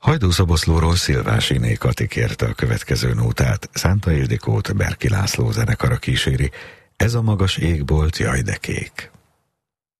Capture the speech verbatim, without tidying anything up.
Hajdúszoboszlóról Szilvásiné Kati kérte a következő nótát, Szánta Ildikót Berki László zenekara kíséri, Ez a magas égbolt, jaj de kék.